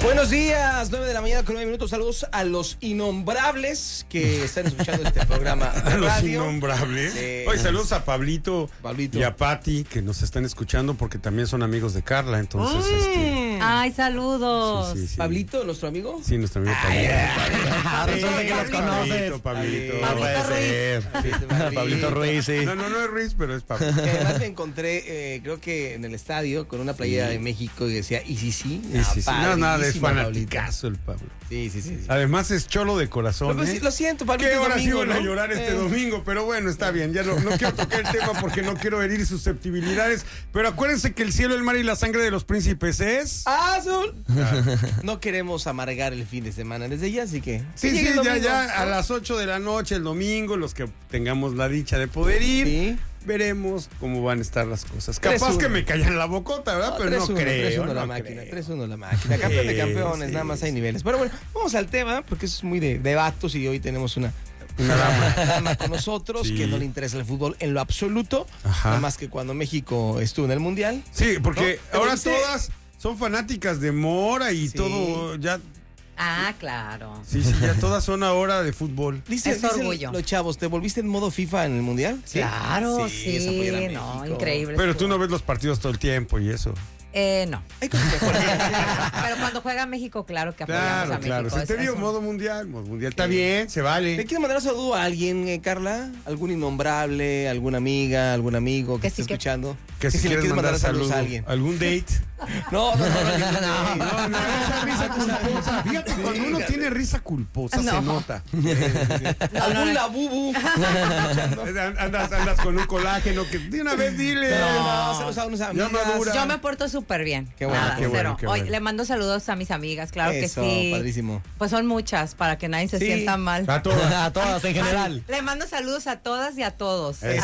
Buenos días, 9 de la mañana con 9 minutos. Saludos a los innombrables que están escuchando este programa de radio. ¿A los innombrables? Hoy saludos a Pablito y a Pati que nos están escuchando porque también son amigos de Carla, entonces Ay, saludos. Sí. ¿Pablito, nuestro amigo? Sí, nuestro amigo Pablito. Resulta que los conoces. Pablito. No puede ser. Pablito Ruiz, sí. No es Ruiz, pero es Pablo. Además me encontré, creo que en el estadio, con una playera de México y decía, ¿y sí? No, nada, es fanaticazo el Pablo. Sí. Además es cholo de corazón. Pero, lo siento, Pablito. ¿Qué horas domingo, iban a ¿no? llorar este domingo? Pero bueno, está bien. Ya no quiero tocar el tema porque no quiero herir susceptibilidades. Pero acuérdense que el cielo, el mar y la sangre de los príncipes es... ¡Azul! No queremos amargar el fin de semana desde ya, así que... Sí, ya a las 8 de la noche el domingo, los que tengamos la dicha de poder ir, ¿sí? Veremos cómo van a estar las cosas. Capaz que me callan la bocota, ¿verdad? Pero no creo. 3-1 la máquina, 3-1 la máquina. Campeón de campeones, nada más hay niveles. Pero bueno, vamos al tema, porque eso es muy de vatos y hoy tenemos una dama con nosotros que no le interesa el fútbol en lo absoluto. Nada más que cuando México estuvo en el Mundial. Sí, porque ahora todas son fanáticas de Mora y todo ya... Ah, claro. Sí, ya todas son ahora de fútbol. Es orgullo. Los chavos, ¿te volviste en modo FIFA en el Mundial? ¿Sí? Claro, sí. No, increíble. Pero tú no ves los partidos todo el tiempo y eso. No. Pero cuando juega México, claro que apoyamos a México. Claro. Si te digo modo mundial está bien, se vale. ¿Le quieres mandar un saludo a alguien, Carla? ¿Algún innombrable, alguna amiga, algún amigo que esté escuchando? Que si quieres mandar saludos a alguien. ¿Algún date? No. Esa risa culposa. Fíjate, cuando uno tiene risa culposa se nota. Algún labubu. Andas con un colágeno que de una vez dile. Yo me porto súper bien. Qué bueno. Hoy le mando saludos a mis amigas, claro que sí. Padrísimo. Pues son muchas, para que nadie se sienta mal. A todas en general. Le mando saludos a todas y a todos. Eso.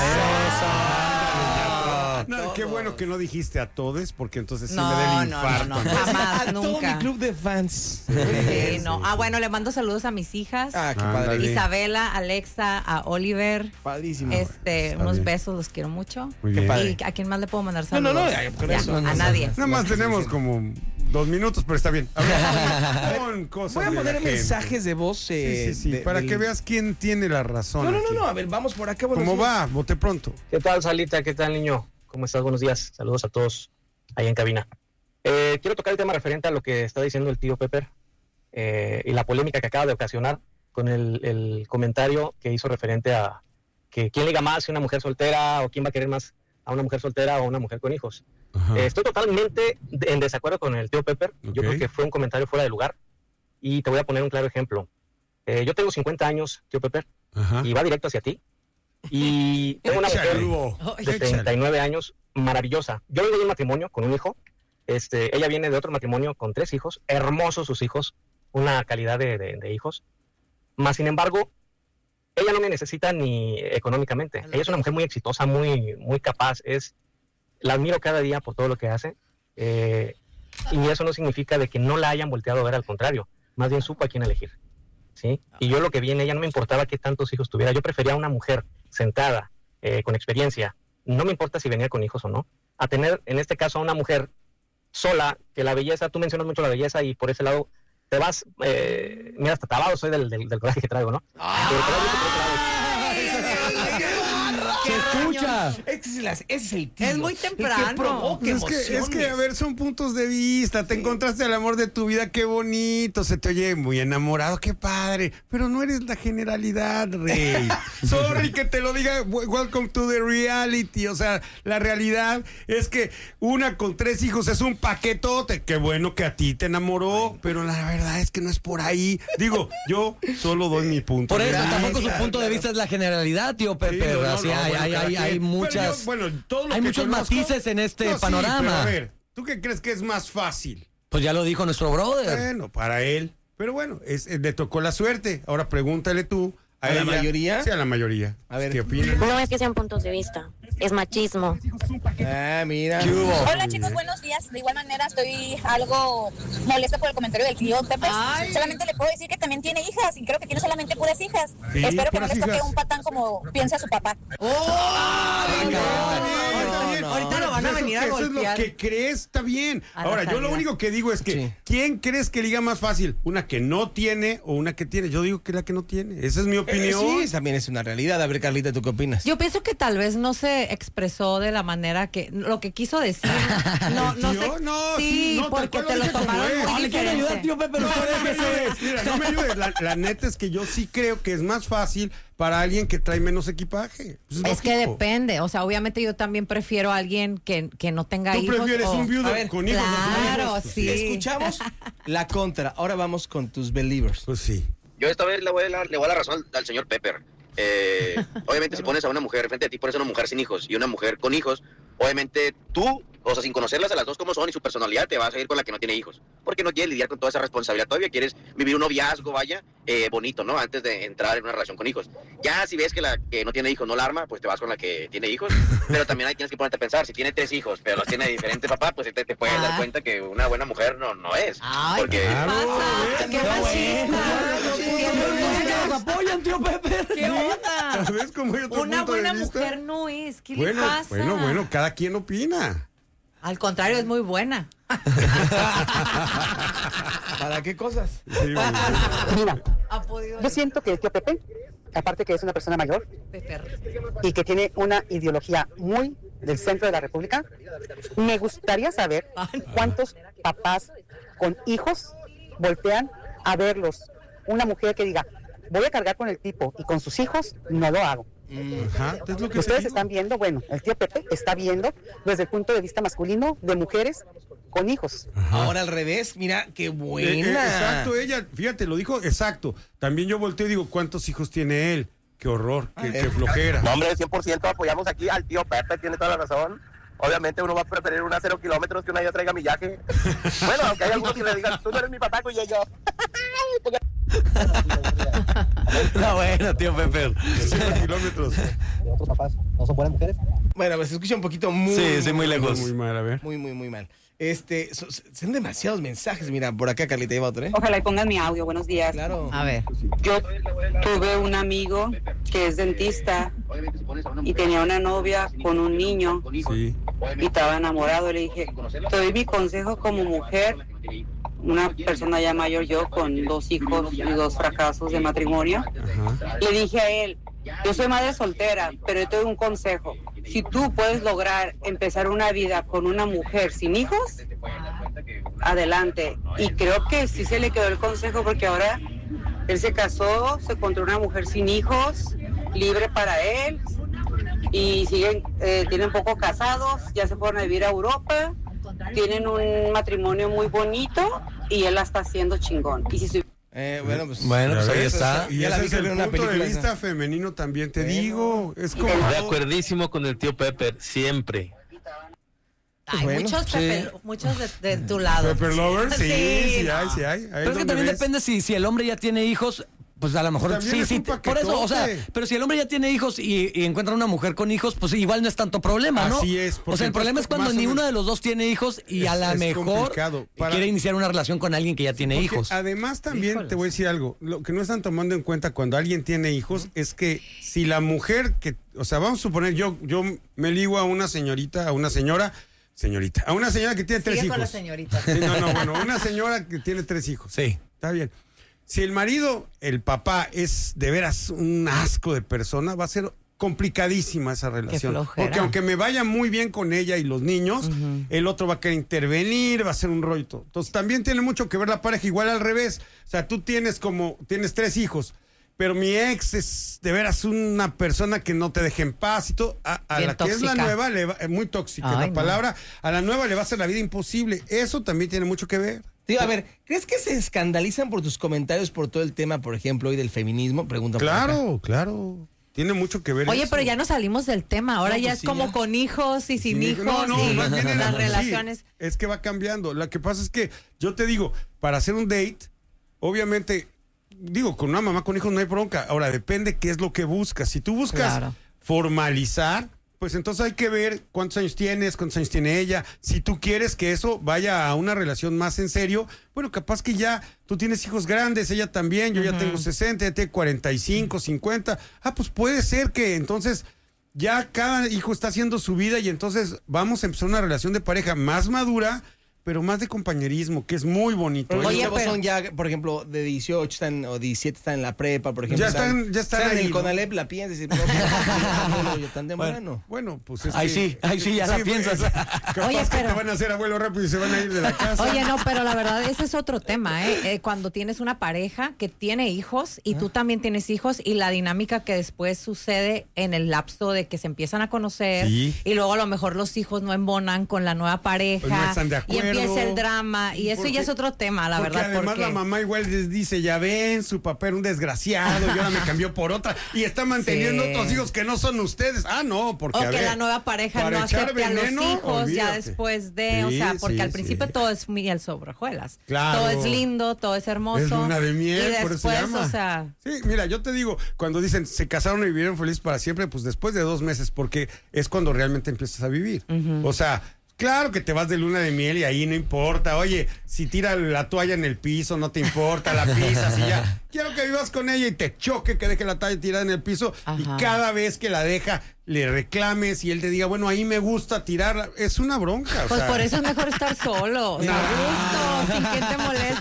Qué bueno que no dijiste a todos, porque entonces sí me da el infarto. No, jamás, a nunca. todo mi club de fans. Sí. Bueno, le mando saludos a mis hijas. Qué padre. Isabela, Alexa, a Oliver. Padrísimo. Unos besos, los quiero mucho. Muy bien. ¿Y a quién más le puedo mandar saludos? A nadie. Nada más tenemos como 2 minutos, pero está bien. Con cosas. Voy a poner mensajes de voz. Sí, para que veas quién tiene la razón. No, a ver, vamos por acá. ¿Cómo va? Bote pronto. ¿Qué tal, Salita? ¿Qué tal, niño? ¿Cómo estás? Buenos días. Saludos a todos ahí en cabina. Quiero tocar el tema referente a lo que está diciendo el tío Pepper y la polémica que acaba de ocasionar con el comentario que hizo referente a que quién liga más, si una mujer soltera o quién va a querer más a una mujer soltera o a una mujer con hijos. Estoy totalmente en desacuerdo con el tío Pepper. Yo creo que fue un comentario fuera de lugar y te voy a poner un claro ejemplo. Yo tengo 50 años, tío Pepper, y va directo hacia ti. Y tengo una mujer de 39 años, maravillosa. Yo vengo de un matrimonio con un hijo. Ella viene de otro matrimonio con 3 hijos, hermosos sus hijos, una calidad de hijos. Más sin embargo, ella no me necesita ni económicamente. Ella es una mujer muy exitosa, muy capaz. La admiro cada día por todo lo que hace. Y eso no significa de que no la hayan volteado a ver, al contrario. Más bien supo a quién elegir. ¿Sí? Y yo lo que vi en ella no me importaba qué tantos hijos tuviera. Yo prefería una mujer sentada, con experiencia. No me importa si venía con hijos o no. A tener, en este caso, a una mujer sola, que la belleza, tú mencionas mucho la belleza y por ese lado te vas, mira, hasta tabado soy del coraje que traigo, ¿no? ¡Se escucha! Ese es el tío. Es muy temprano. El que provoca emociones. Es que, a ver, son puntos de vista. Te encontraste el amor de tu vida, qué bonito. Se te oye muy enamorado, qué padre. Pero no eres la generalidad, rey. Sorry que te lo diga. Welcome to the reality. O sea, la realidad es que una con 3 hijos es un paquetote. Qué bueno que a ti te enamoró, pero la verdad es que no es por ahí. Digo, yo solo doy mi punto Por de eso, vista. tampoco su punto de vista es la generalidad, tío Pepe. Hay muchas. Hay muchos matices en este panorama. Pero a ver, ¿tú qué crees que es más fácil? Pues ya lo dijo nuestro brother. Bueno, para él. Pero bueno, le tocó la suerte. Ahora pregúntale tú. ¿A la mayoría? Sí, a la mayoría. A ver, ¿qué opinas? No es que sean puntos de vista, es machismo. Mira. Hola chicos, buenos días. De igual manera estoy algo molesta por el comentario del tío Pepe. Solamente le puedo decir que también tiene hijas y creo que tiene solamente puras hijas. Sí, espero que no puras les toque hijas. un patán como piensa su papá. Ahorita lo van a venir a golpear. Eso es lo que crees, está bien. Ahora, yo lo único que digo es que, ¿quién crees que liga más fácil? ¿Una que no tiene o una que tiene? Yo digo que la que no tiene. Esa es mi opinión. Sí, también es una realidad. A ver, Carlita, ¿tú qué opinas? Yo pienso que tal vez no se expresó de la manera que lo que quiso decir. No sé. Sí, porque te lo tomaron muy le quiero ayudar, tío Pepe, pero mira, no me ayudes. La neta es que yo sí creo que es más fácil para alguien que trae menos equipaje. Es que depende. O sea, obviamente yo también prefiero a alguien que no tenga hijos. ¿Tú prefieres un viudo con hijos? Claro, sí. Escuchamos la contra. Ahora vamos con tus believers. Pues sí. Yo esta vez le voy a dar la razón al señor Pepper. Obviamente si pones a una mujer frente a ti, pones a una mujer sin hijos y una mujer con hijos, obviamente tú, o sea, sin conocerlas a las dos como son y su personalidad, te vas a ir con la que no tiene hijos, porque no quieres lidiar con toda esa responsabilidad todavía, quieres vivir un noviazgo, bonito, ¿no? Antes de entrar en una relación con hijos. Ya si ves que la que no tiene hijos no la arma, pues te vas con la que tiene hijos, pero también ahí tienes que ponerte a pensar, si tiene 3 hijos, pero los tiene de diferente papá, pues te puedes dar cuenta que una buena mujer no es. Ay, porque... ¿qué pasa? ¿Qué nos apoyan, tío Pepe. ¿Qué onda? ¿Ves cómo hay otro Una punto de buena vista? mujer no es. ¿Qué le pasa? Bueno, cada quien opina. Al contrario, es muy buena. ¿Para qué cosas? Sí, Mira, yo siento que el tío Pepe, aparte que es una persona mayor y que tiene una ideología muy del centro de la República, me gustaría saber cuántos papás con hijos voltean a verlos. Una mujer que diga, voy a cargar con el tipo y con sus hijos, no lo hago. Ajá, es lo que ustedes están viendo, bueno, el tío Pepe está viendo desde el punto de vista masculino de mujeres con hijos. Ajá. Ahora al revés, mira, qué buena. Exacto, ella, fíjate, lo dijo exacto. También yo volteo y digo, ¿cuántos hijos tiene él? Qué horror, qué flojera. No, hombre, 100% apoyamos aquí al tío Pepe, tiene toda la razón. Obviamente uno va a preferir una 0 kilómetros que una ya traiga millaje. Bueno, aunque hay algunos que le digan, tú no eres mi papá, yo. Está bueno, tío Pepe. 0 kilómetros. ¿Otros papás no son buenas mujeres? Bueno, pues se escucha un poquito muy... Sí, muy lejos. Muy mal, a ver. Muy mal. Son demasiados mensajes. Mira, por acá, Carlita, lleva otro, ¿eh? Ojalá y pongan mi audio. Buenos días. Claro. A ver. Yo tuve un amigo que es dentista y tenía una novia con un niño. Sí. Y estaba enamorado. Le dije, te doy mi consejo como mujer, una persona ya mayor, yo con 2 hijos y 2 fracasos de matrimonio. Ajá. Le dije a él, yo soy madre soltera, pero yo te doy un consejo. Si tú puedes lograr empezar una vida con una mujer sin hijos, adelante. Y creo que sí se le quedó el consejo, porque ahora él se casó, se encontró una mujer sin hijos, libre para él, y tienen poco casados, ya se fueron a vivir a Europa, tienen un matrimonio muy bonito y él la está haciendo chingón. Y si Bueno, pues ahí está. Y ese es el punto de vista femenino también, te digo. Es como... De acuerdísimo con el tío Pepper, siempre. Hay muchos de tu lado. Pepper lovers, sí hay. Pero es que también depende si el hombre ya tiene hijos, pues a lo mejor sí, por eso, o sea, pero si el hombre ya tiene hijos y encuentra una mujer con hijos, pues igual no es tanto problema, ¿no? Así es. O sea, el problema es cuando ni uno de los dos tiene hijos y a lo mejor quiere iniciar una relación con alguien que ya tiene hijos. Además también te voy a decir algo, lo que no están tomando en cuenta cuando alguien tiene hijos es que si la mujer o sea, vamos a suponer, yo me ligo a una señora que tiene 3 hijos. Con la señorita. Sí, bueno, una señora que tiene 3 hijos. Sí. Está bien. Si el marido, el papá, es de veras un asco de persona, va a ser complicadísima esa relación. Porque aunque me vaya muy bien con ella y los niños, el otro va a querer intervenir, va a ser un rollo y todo. Entonces también tiene mucho que ver la pareja, igual al revés. O sea, tú tienes 3 hijos, pero mi ex es de veras una persona que no te deja en paz y todo. A la que es la nueva, muy tóxica palabra, a la nueva le va a hacer la vida imposible. Eso también tiene mucho que ver. Tío, a ver, ¿crees que se escandalizan por tus comentarios por todo el tema, por ejemplo, hoy del feminismo? Pregunta. Claro. Tiene mucho que ver. Oye, pero ya no salimos del tema. Ahora ya es como con hijos y sin hijos y más bien las relaciones. Sí, es que va cambiando. Lo que pasa es que yo te digo, para hacer un date, obviamente, con una mamá con hijos no hay bronca. Ahora, depende qué es lo que buscas. Si tú buscas formalizar, pues entonces hay que ver cuántos años tiene ella. Si tú quieres que eso vaya a una relación más en serio, bueno, capaz que ya tú tienes hijos grandes, ella también, yo ya tengo 60, ella tiene 45, 50. Pues puede ser que entonces ya cada hijo está haciendo su vida y entonces vamos a empezar una relación de pareja más madura, pero más de compañerismo, que es muy bonito. Oye, pero son ya, por ejemplo, de 18 o 17 están en la prepa, por ejemplo. Ya están ahí, en el CONALEP, la piensas y dices, no, yo tan temprano. Bueno, pues es ahí sí, ya la piensas. Oye, pero que te van a hacer abuelo rápido y se van a ir de la casa. Oye, no, pero la verdad, ese es otro tema, ¿eh? Cuando tienes una pareja que tiene hijos y tú también tienes hijos y la dinámica que después sucede en el lapso de que se empiezan a conocer y luego a lo mejor los hijos no embonan con la nueva pareja. Pues no están de acuerdo. Y empieza el drama y eso ya es otro tema, la verdad. Además la mamá igual les dice, ya ven, su papá era un desgraciado y ahora me cambió por otra y está manteniendo otros hijos que no son ustedes. Ah, no, porque o que la nueva pareja no acepte a los hijos ya después de, o sea, porque al principio todo es miel sobre hojuelas. Claro. Todo es lindo, todo es hermoso. Es luna de miel, y después, por eso se llama. O sea, sí, mira, yo te digo, cuando dicen se casaron y vivieron felices para siempre, pues después de 2 meses, porque es cuando realmente empiezas a vivir. O sea, claro que te vas de luna de miel y ahí no importa. Oye, si tira la toalla en el piso, no te importa, la pisas y ya. Quiero que vivas con ella y te choque que deje la toalla tirada en el piso. Ajá. Y cada vez que la deja, le reclames y él te diga, bueno, ahí me gusta tirarla. Es una bronca. Pues por eso es mejor estar solo, a gusto, sin que te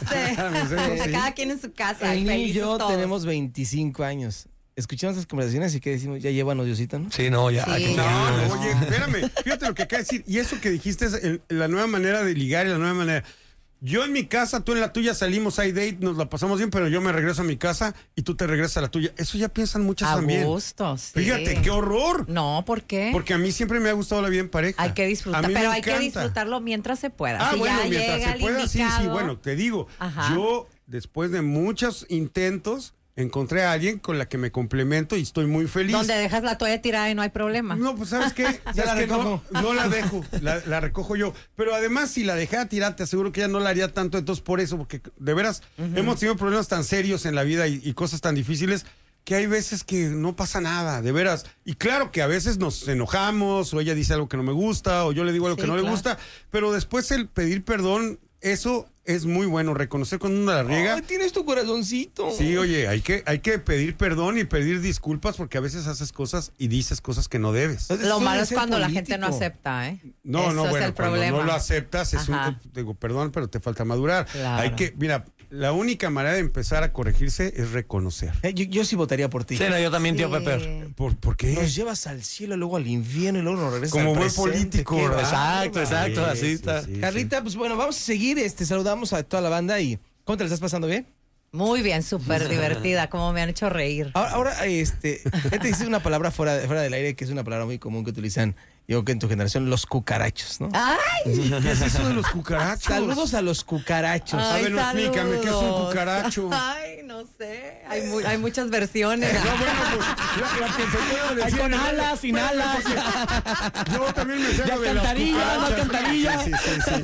moleste. Cada quien en su casa. Él y yo tenemos 25 años. Escuchamos las conversaciones y que decimos, ya llévanos, Diosito, ¿no? Sí, no, ya. Sí. No, oye, espérame, fíjate lo que acaba de decir. Y eso que dijiste es la nueva manera de ligar y la nueva manera. Yo en mi casa, tú en la tuya, salimos, hay date, nos la pasamos bien, pero yo me regreso a mi casa y tú te regresas a la tuya. Eso ya piensan muchas también. A gusto, sí. Fíjate, qué horror. No, ¿por qué? Porque a mí siempre me ha gustado la vida en pareja. Hay que disfrutar, pero hay que disfrutarlo mientras se pueda. Ah, si bueno, ya mientras llega se pueda, indicado, sí, bueno, te digo, yo después de muchos intentos encontré a alguien con la que me complemento y estoy muy feliz. Donde dejas la toalla tirada y no hay problema. No, pues ¿sabes qué? Ya la recojo. No la dejo, la recojo yo. Pero además, si la dejara tirada, te aseguro que ya no la haría tanto. Entonces, por eso, porque de veras hemos tenido problemas tan serios en la vida y cosas tan difíciles que hay veces que no pasa nada, de veras. Y claro que a veces nos enojamos o ella dice algo que no me gusta o yo le digo algo que no le gusta, pero después el pedir perdón, eso es muy bueno, reconocer cuando uno la riega. Ay, tienes tu corazoncito. Sí, oye, hay que pedir perdón y pedir disculpas porque a veces haces cosas y dices cosas que no debes. Lo malo es cuando la gente no acepta, ¿eh? No, Eso bueno, es el cuando problema. no lo aceptas es digo, perdón, pero te falta madurar. Claro. Mira, la única manera de empezar a corregirse es reconocer. Yo sí votaría por ti. Sí, no, yo también, tío Pepper. ¿Por qué? Nos llevas al cielo, luego al infierno y luego nos regresas como al buen presente. político. Exacto, así está. Sí. Carlita, pues bueno, vamos a seguir, saludamos a toda la banda y ¿cómo te la estás pasando bien? Muy bien, súper divertida, como me han hecho reír. Ahora te dice una palabra fuera del aire que es una palabra muy común que utilizan, yo creo que en tu generación, los cucarachos, ¿no? ¡Ay! ¿Qué es eso de los cucarachos? Saludos a los cucarachos. Ay, a ver, explícame, ¿qué es un cucaracho? Ay, no sé, hay muchas versiones. No, bueno, pues la que se puede decir. Con alas, sin alas. Yo también me sé de alcantarilla, las alcantarilla. Sí.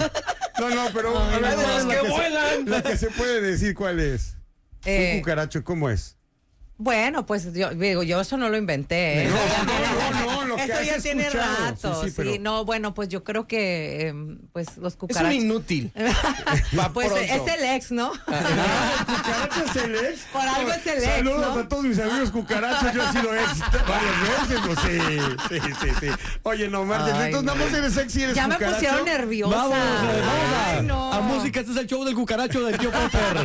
No, pero a ver, de los que vuelan. La que se puede decir, ¿cuál es? Un cucaracho, ¿cómo es? Bueno, pues yo eso no lo inventé. No, lo que eso has ya tiene escuchado. rato. Sí, pero... no, bueno, pues yo creo que pues los Es cucarachos. un inútil. Pues es el ex, ¿no? ¿Cucaracho es el ex? Por algo es el ex, Saludos ¿no? a todos mis amigos cucarachos, yo he sido ex varias veces, pues sí. Oye, no, Martín, entonces nada más eres ex y eres ya cucaracho. me pusieron nerviosa. Vamos Ay, no. a música, este es el show del cucaracho del tío Pepper.